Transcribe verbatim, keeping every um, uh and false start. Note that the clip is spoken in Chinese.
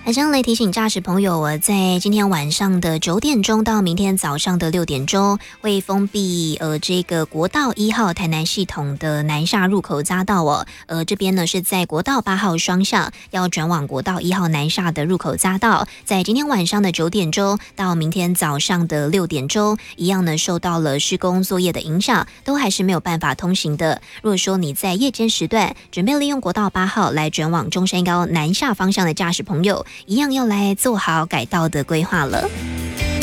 还是要来提醒驾驶朋友，我在今天晚上的九点钟到明天早上的六点钟会封闭呃这个国道一号台南系统的南下入口匝道哦，呃这边呢是在国道八号双向要转往国道一号南下的入口匝道，在今天晚上的九点钟到明天早上的六点钟，一样呢受到了施工作业的影响，都还是没有办法通行的。如果说你在夜间时段准备利用国道八号来转往中山高南下方向的驾驶朋友，一样要来做好改道的规划了。